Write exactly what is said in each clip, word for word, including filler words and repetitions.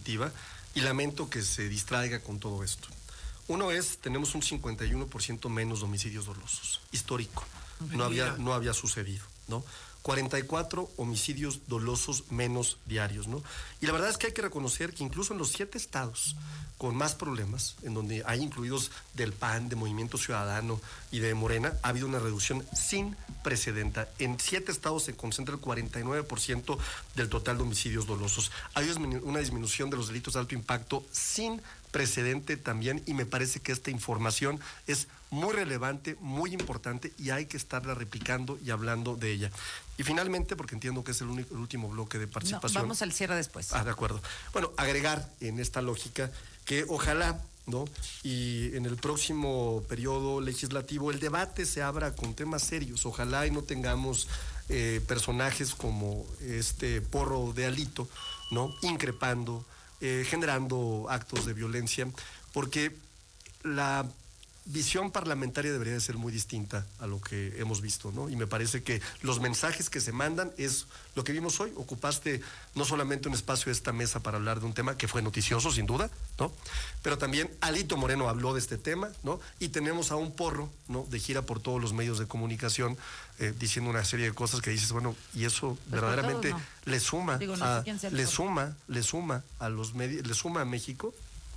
positiva y lamento que se distraiga con todo esto. Uno es, tenemos un cincuenta y uno por ciento menos de homicidios dolosos, histórico, no había, no había sucedido, ¿no? cuarenta y cuatro homicidios dolosos menos diarios, ¿no? Y la verdad es que hay que reconocer que incluso en los siete estados con más problemas, en donde hay incluidos del P A N, de Movimiento Ciudadano y de Morena, ha habido una reducción sin precedente. En siete estados se concentra el cuarenta y nueve por ciento del total de homicidios dolosos. Hay una disminución de los delitos de alto impacto sin precedente también, y me parece que esta información es muy relevante, muy importante, y hay que estarla replicando y hablando de ella. Y finalmente, porque entiendo que es el, único, el último bloque de participación. No, vamos al cierre después. Ah, de acuerdo. Bueno, agregar en esta lógica que ojalá, ¿no? Y en el próximo periodo legislativo el debate se abra con temas serios. Ojalá y no tengamos eh, personajes como este Porro de Alito, ¿no? Increpando, eh, generando actos de violencia, porque la visión parlamentaria debería de ser muy distinta a lo que hemos visto, ¿no? Y me parece que los mensajes que se mandan es lo que vimos hoy. Ocupaste no solamente un espacio de esta mesa para hablar de un tema que fue noticioso, sin duda, ¿no? Pero también Alito Moreno habló de este tema, ¿no? Y tenemos a un Porro, ¿no? De gira por todos los medios de comunicación, eh, diciendo una serie de cosas que dices, bueno, y eso pues verdaderamente todos, no. le suma, Digo, no a, le suma, le suma a los medios, le suma a México.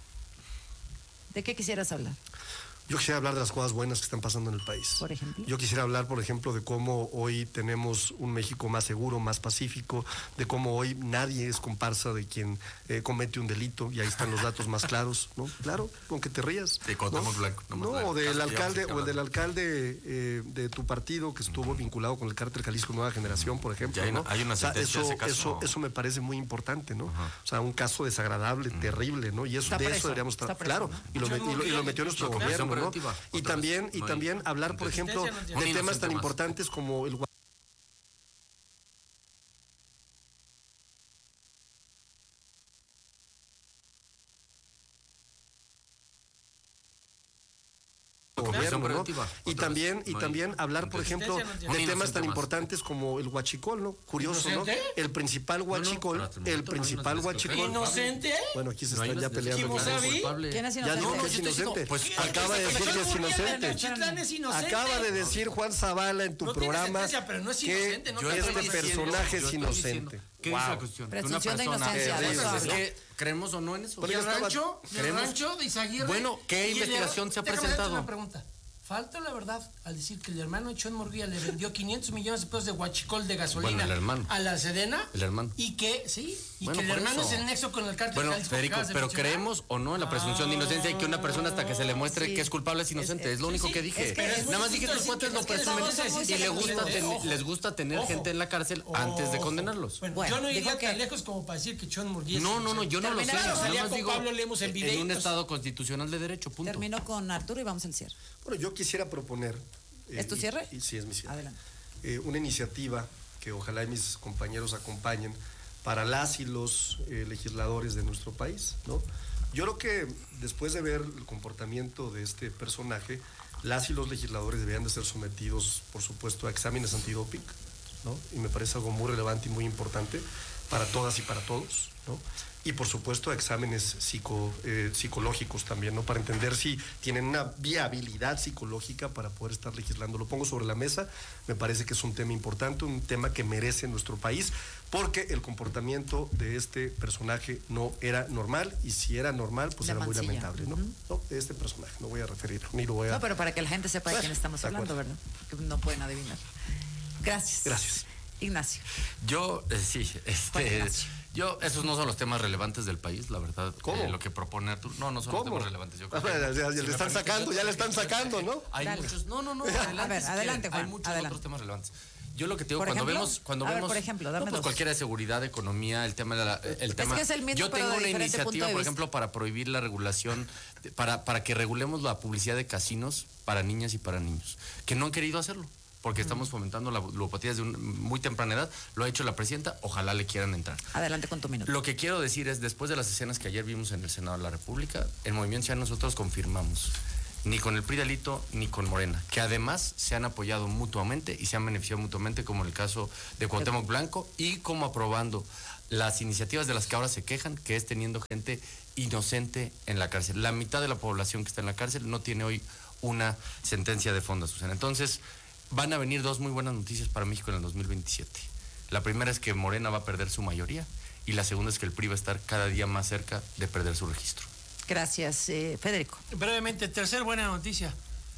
¿De qué quisieras hablar? Yo quisiera hablar de las cosas buenas que están pasando en el país. Por ejemplo. Yo quisiera hablar, por ejemplo, de cómo hoy tenemos un México más seguro, más pacífico, de cómo hoy nadie es comparsa de quien eh, comete un delito, y ahí están los datos más claros, ¿no? Claro, con que te rías. Sí, con ¿no? blanco. No, o del alcalde, o el del alcalde eh, de tu partido que estuvo uh-huh. vinculado con el cártel Jalisco Nueva Generación, por ejemplo. Hay, ¿no? hay una sentencia o sea, eso, de ese caso. Eso, eso me parece muy importante, ¿no? Uh-huh. O sea, un caso desagradable, uh-huh. terrible, ¿no? Y eso, de eso deberíamos estar. Claro, y lo, y, lo, y lo metió nuestro gobierno, ¿no? Y también También, y también hablar, por ejemplo, de temas tan importantes como el gobierno, ¿no? Y también, y también hablar, por ejemplo, de temas tan importantes como el huachicol, ¿no? Curioso, ¿no? El principal huachicol, el principal huachicol. ¿Inocente? Bueno, aquí se están ya peleando. ¿Quién es inocente? Ya no, no es inocente. Pues acaba de decir que es inocente. Acaba de decir Juan Zavala en tu programa que este personaje es inocente. ¿Qué es la cuestión? Presunción de inocencia. Es que creemos o no en eso. ¿Y el rancho? ¿El rancho de Izaguirre? Bueno, ¿qué investigación se ha presentado? Una pregunta. Falta la verdad al decir que el hermano de Chon Murguía le vendió quinientos millones de pesos de huachicol de gasolina bueno, el hermano. a la Sedena. El hermano. Y que, sí, y bueno, que el hermano eso. es el nexo con el cártel. Bueno, Jalisco, Federico, pero creemos o no en la presunción de inocencia y que una persona hasta que se le muestre sí. que es culpable es inocente. Es, es, es lo único sí, que dije. Es que es Nada más dije que los cuates lo presumen y le gusta ten, les gusta tener ojo, gente en la cárcel ojo, antes de condenarlos. Bueno, bueno yo no iría tan lejos como para decir que Chon Murguía. No, no, no, yo no lo sé. Salía con Pablo Lemos en en un estado constitucional de derecho, punto. Termino con Arturo y vamos al cierre. Bueno, yo quisiera proponer. ¿Es tu cierre? Y, y, sí, es mi cierre. Adelante. Eh, una iniciativa que ojalá mis compañeros acompañen para las y los eh, legisladores de nuestro país, ¿no? Yo creo que después de ver el comportamiento de este personaje, las y los legisladores deberían de ser sometidos, por supuesto, a exámenes antidoping, ¿no? Y me parece algo muy relevante y muy importante para todas y para todos, ¿no? Y por supuesto a exámenes psico, eh, psicológicos también, ¿no? Para entender si tienen una viabilidad psicológica para poder estar legislando. Lo pongo sobre la mesa, me parece que es un tema importante, un tema que merece nuestro país, porque el comportamiento de este personaje no era normal, y si era normal, pues la era mancilla. Muy lamentable, ¿no? Uh-huh. No, de este personaje, no voy a referir, ni lo voy a... No, pero para que la gente sepa de quién estamos hablando, ¿verdad? Que no pueden adivinar. Gracias. Gracias. Ignacio. Yo, eh, sí, este... Yo, esos no son los temas relevantes del país, la verdad. ¿Cómo? Eh, lo que propone Arturo. No, no son ¿Cómo? los temas relevantes. Yo creo que, ya, ya, ya si le están sacando, ya le están sacando, ¿no? Hay Dale. muchos. No, no, no. Adelante, a ver, si adelante, Juan. Hay muchos adelante. otros temas relevantes. Yo lo que te digo, ¿Por cuando ejemplo? vemos, cuando a ver, vemos, por ejemplo, dame no, pues dos. cualquiera de seguridad, economía, el tema de la, el tema. Es que es el mismo, yo tengo pero de una diferente punto iniciativa, de por vista. ejemplo, para prohibir la regulación, para, para que regulemos la publicidad de casinos para niñas y para niños, que no han querido hacerlo. Porque estamos fomentando la ludopatía desde una muy temprana edad. Lo ha hecho la presidenta, ojalá le quieran entrar. Adelante con tu minuto. Lo que quiero decir es, después de las escenas que ayer vimos en el Senado de la República, el Movimiento Ciudadano nosotros confirmamos, ni con el P R I de Alito, ni con Morena, que además se han apoyado mutuamente y se han beneficiado mutuamente, como el caso de Cuauhtémoc Blanco, y como aprobando las iniciativas de las que ahora se quejan, que es teniendo gente inocente en la cárcel. La mitad de la población que está en la cárcel no tiene hoy una sentencia de fondo, Susana. Entonces, van a venir dos muy buenas noticias para México en el dos mil veintisiete. La primera es que Morena va a perder su mayoría y la segunda es que el P R I va a estar cada día más cerca de perder su registro. Gracias, eh, Federico. Brevemente, tercer buena noticia.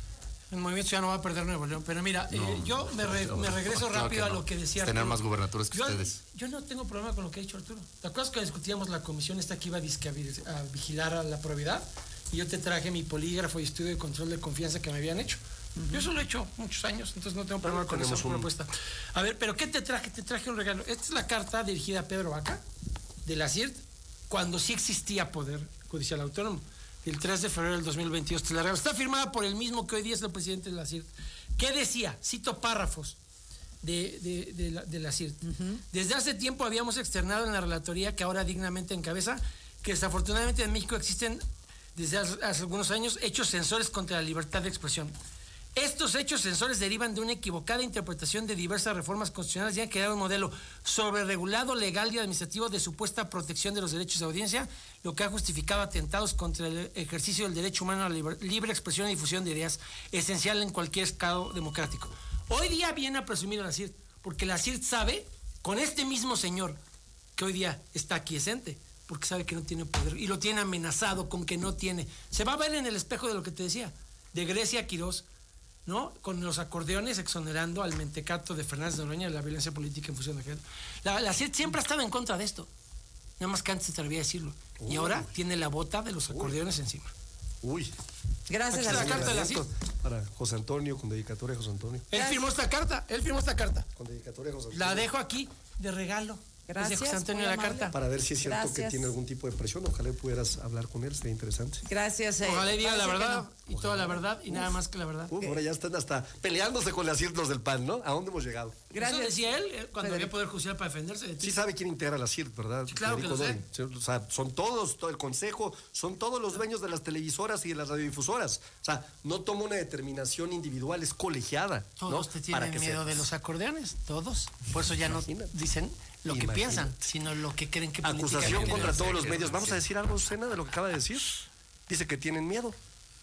El Movimiento Ciudadano va a perder Nuevo León. Pero mira, no, eh, yo me, re, me regreso claro rápido no. a lo que decía Tener Arturo. más gubernaturas que yo, ustedes. Yo no tengo problema con lo que ha dicho Arturo. ¿Te acuerdas que discutíamos la comisión esta que iba a, disque a, a vigilar a la probidad? Y yo te traje mi polígrafo y estudio de control de confianza que me habían hecho. Uh-huh. Yo eso lo he hecho muchos años, entonces no tengo problema con esa un... propuesta. A ver, pero ¿qué te traje? Te traje un regalo. Esta es la carta dirigida a Pedro Vaca, de la C I R T, cuando sí existía Poder Judicial Autónomo. El tres de febrero del dos mil veintidós te la regalo. Está firmada por el mismo que hoy día es el presidente de la C I R T. ¿Qué decía? Cito párrafos de, de, de, la, de la C I R T. Uh-huh. Desde hace tiempo habíamos externado en la relatoría que ahora dignamente encabeza que desafortunadamente en México existen desde hace, hace algunos años hechos censores contra la libertad de expresión. Estos hechos censores derivan de una equivocada interpretación de diversas reformas constitucionales y han creado un modelo sobreregulado, legal y administrativo de supuesta protección de los derechos de audiencia, lo que ha justificado atentados contra el ejercicio del derecho humano a la libre, libre expresión y difusión de ideas, esencial en cualquier estado democrático. Hoy día viene a presumir a la C I R T, porque la C I R T sabe, con este mismo señor que hoy día está aquiescente, porque sabe que no tiene poder y lo tiene amenazado con que no tiene. Se va a ver en el espejo de lo que te decía, de Grecia Quirós, ¿no? Con los acordeones exonerando al mentecato de Fernández de Noroña de la violencia política en función de género. La, la C I R T siempre ha estado en contra de esto. Nada más que antes se atrevía a decirlo. Uy. Y ahora tiene la bota de los acordeones Uy. encima. Uy. Gracias a la carta de la C I R T. Para José Antonio, con dedicatoria a José Antonio. Él firmó esta carta, él firmó esta carta. Con dedicatoria a José Antonio. La dejo aquí de regalo. Gracias, José Antonio la carta. Para ver si es cierto Gracias. que tiene algún tipo de presión. Ojalá pudieras hablar con él, sería interesante. Gracias. Eh, Ojalá diga la verdad no. y toda la verdad y Uf. nada más que la verdad. Uf, ahora ya están hasta peleándose con las C I R T los del P A N, ¿no? ¿A dónde hemos llegado? Gracias. Eso decía él cuando Federico. había poder judicial para defenderse de ti. Sí sabe quién integra la C I R T, ¿verdad? Sí, claro Federico que lo sé. O sea, son todos, todo el consejo, son todos los dueños de las televisoras y de las radiodifusoras. O sea, no toma una determinación individual, es colegiada. Todos ¿no? te tienen miedo se... de los acordeones, todos. Por eso ya Imagínate. no dicen lo que Imagínate. piensan, sino lo que creen que acusación contra todos los medios. ¿Vamos a decir algo, Susana, de lo que acaba de decir? Dice que tienen miedo.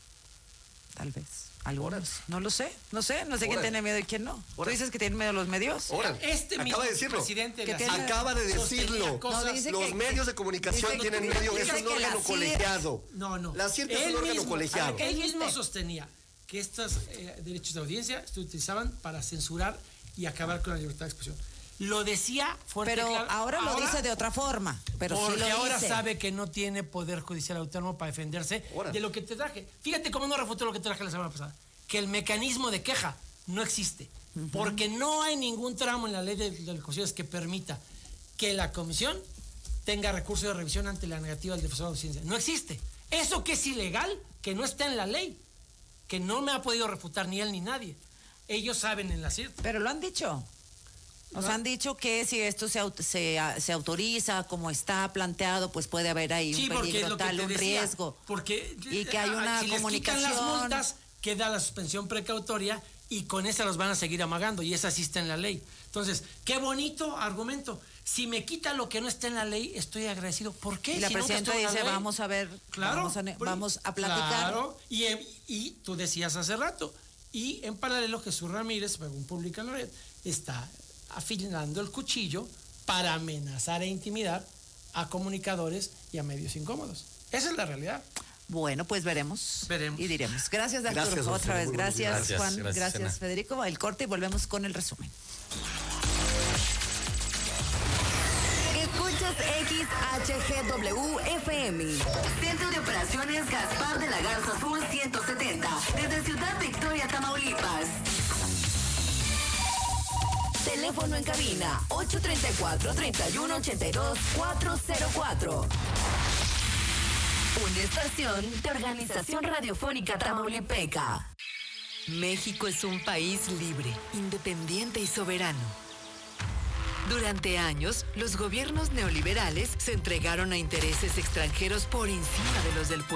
Tal vez. Algunos. No lo sé. No sé. No sé Ahora. quién tiene miedo y quién no. Ahora. ¿Tú dices que tienen miedo los medios? Ahora. Este acaba de decirlo. Presidente de tiene... Acaba de decirlo. No, dice los que, medios de comunicación que, tienen medio. Es un órgano colegiado. No, no. La C I R T es un órgano mismo, colegiado. Ver, él mismo sostenía que estos eh, derechos de audiencia se utilizaban para censurar y acabar con la libertad de expresión. Lo decía fuerte. Pero claro. ahora lo ahora, dice de otra forma. Pero porque sí lo ahora dice. sabe que no tiene poder judicial autónomo para defenderse ahora. de lo que te traje. Fíjate cómo no refutó lo que te traje la semana pasada. Que el mecanismo de queja no existe. Uh-huh. Porque no hay ningún tramo en la ley de, de los constitucionales que permita que la comisión tenga recurso de revisión ante la negativa del defensor de audiencia. No existe. Eso que es ilegal, que no está en la ley, que no me ha podido refutar ni él ni nadie. Ellos saben en la C I R T. Pero lo han dicho. Nos han dicho que si esto se, se, se autoriza como está planteado, pues puede haber ahí sí, un peligro tal, un decía, riesgo. Porque y que hay una si comunicación. Les quitan las multas, queda la suspensión precautoria y con esa los van a seguir amagando y esa sí está en la ley. Entonces, qué bonito argumento. Si me quita lo que no está en la ley, estoy agradecido. ¿Por qué? Y la si presidenta dice, vamos a ver, claro, vamos, a, vamos a platicar. Claro, y, y tú decías hace rato, y en paralelo Jesús Ramírez, según publica la red, está afilando el cuchillo para amenazar e intimidar a comunicadores y a medios incómodos. Esa es la realidad. Bueno, pues veremos. Veremos. Y diremos. Gracias, Arturo. Gracias, Otra vez. Gracias, gracias, Juan. Gracias, gracias, gracias Federico. El corte y volvemos con el resumen. Escuchas X H G W F M. Centro de Operaciones Gaspar de la Garza Sur ciento setenta. Desde Ciudad Victoria, Tamaulipas. Teléfono en cabina ocho tres cuatro, tres uno ocho dos, cuatro cero cuatro. Una estación de Organización Radiofónica Tamaulipeca. México es un país libre, independiente y soberano. Durante años, los gobiernos neoliberales se entregaron a intereses extranjeros por encima de los del pueblo.